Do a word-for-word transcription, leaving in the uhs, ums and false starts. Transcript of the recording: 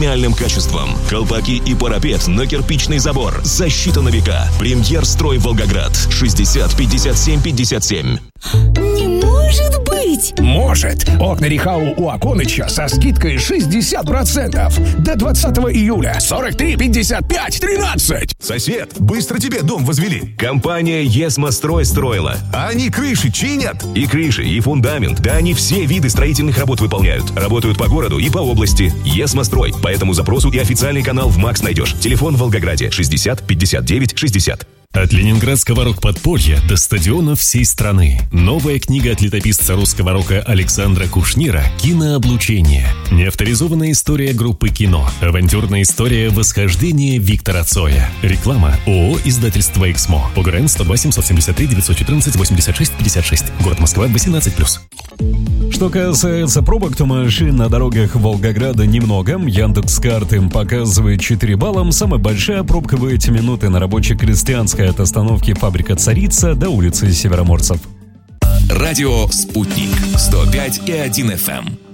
премиальным качеством. Колпаки и парапет на кирпичный забор. Защита на века. Премьер-строй Волгоград. шестьдесят пятьдесят семь пятьдесят семь. Не может быть! Может! Окна Рихау у Аконыча со скидкой шестьдесят процентов. До двадцатого июля. сорок три пятьдесят пять тринадцать. Сосед, быстро тебе дом возвели. Компания «Есмострой» строила. А они крыши чинят? И крыши, и фундамент. Да они все виды строительных работ выполняют. Работают по городу и по области. «Есмострой». По этому запросу и официальный канал в МАКС найдешь. Телефон в Волгограде шестьдесят пятьдесят девять шестьдесят. От ленинградского рок-подполья до стадионов всей страны. Новая книга от летописца русского рока Александра Кушнира «Кинооблучение». Неавторизованная история группы «Кино». Авантюрная история восхождения Виктора Цоя. Реклама. ООО «Издательство Эксмо». ОГРН сто два семьсот семьдесят три девятьсот четырнадцать восемьдесят шесть пятьдесят шесть. Город Москва, восемнадцать плюс. Что касается пробок, то машин на дорогах Волгограда немного. Яндекс.Карты показывает четыре балла. Самая большая пробка в эти минуты на рабочей Крестьянской от остановки «Фабрика Царица» до улицы Североморцев. Радио «Спутник» сто пять и один эф эм.